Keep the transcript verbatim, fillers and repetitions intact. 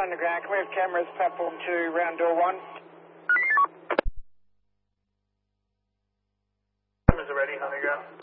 Underground, can we have cameras platform two, round door one? Cameras are ready, Underground.